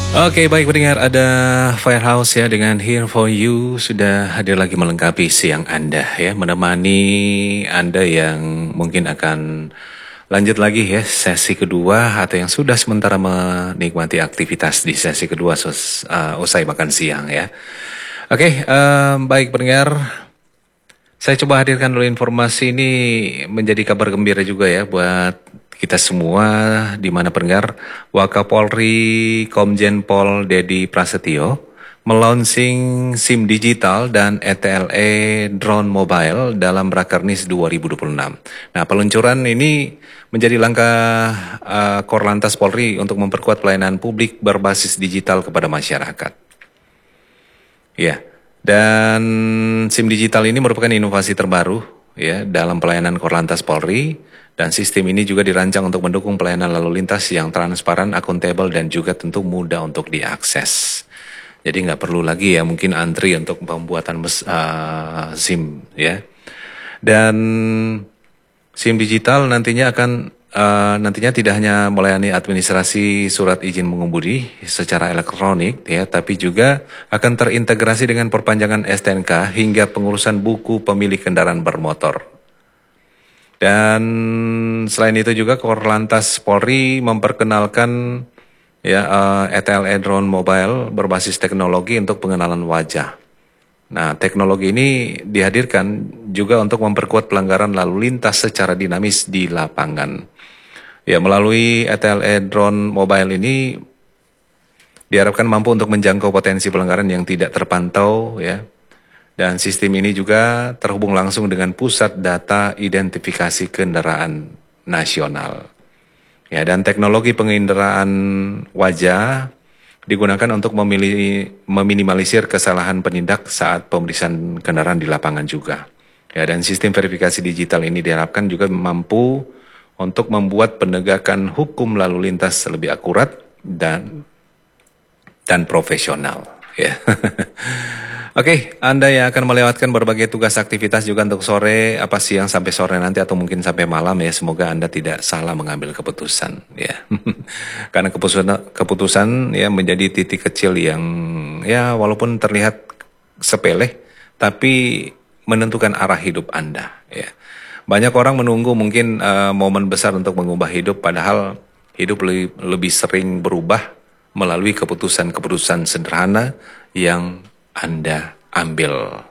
Oke, baik pendengar, ada Firehouse ya dengan Here For You sudah hadir lagi melengkapi siang Anda ya, menemani Anda yang mungkin akan lanjut lagi ya sesi kedua atau yang sudah sementara menikmati aktivitas di sesi kedua usai makan siang ya. Oke, baik pendengar, saya coba hadirkan dulu informasi ini menjadi kabar gembira juga ya buat kita semua di mana pendengar. Wakapolri Komjen Pol Dedi Prasetyo melaunching SIM digital dan ETLE drone mobile dalam Rakernis 2026. Nah, peluncuran ini menjadi langkah Korlantas Polri untuk memperkuat pelayanan publik berbasis digital kepada masyarakat. Ya. Dan SIM digital ini merupakan inovasi terbaru ya dalam pelayanan Korlantas Polri, dan sistem ini juga dirancang untuk mendukung pelayanan lalu lintas yang transparan, akuntabel, dan juga tentu mudah untuk diakses. Jadi nggak perlu lagi ya mungkin antri untuk pembuatan SIM ya. Dan SIM digital nantinya tidak hanya melayani administrasi surat izin mengemudi secara elektronik ya, tapi juga akan terintegrasi dengan perpanjangan STNK hingga pengurusan buku pemilik kendaraan bermotor. Dan selain itu juga Korlantas Polri memperkenalkan ya ETLE drone mobile berbasis teknologi untuk pengenalan wajah. Nah, teknologi ini dihadirkan juga untuk memperkuat pelanggaran lalu lintas secara dinamis di lapangan. Ya, melalui ETLE drone mobile ini diharapkan mampu untuk menjangkau potensi pelanggaran yang tidak terpantau ya. Dan sistem ini juga terhubung langsung dengan pusat data identifikasi kendaraan nasional. Ya, dan teknologi penginderaan wajah digunakan untuk meminimalisir kesalahan penindak saat pemeriksaan kendaraan di lapangan juga. Ya, dan sistem verifikasi digital ini diharapkan juga mampu untuk membuat penegakan hukum lalu lintas lebih akurat dan profesional. Ya. Oke, Anda yang akan melewatkan berbagai tugas aktivitas juga untuk sore, siang sampai sore nanti atau mungkin sampai malam ya. Semoga Anda tidak salah mengambil keputusan ya. Karena keputusan ya menjadi titik kecil yang ya walaupun terlihat sepele tapi menentukan arah hidup Anda ya. Banyak orang menunggu mungkin momen besar untuk mengubah hidup, padahal hidup lebih sering berubah melalui keputusan-keputusan sederhana yang Anda ambil.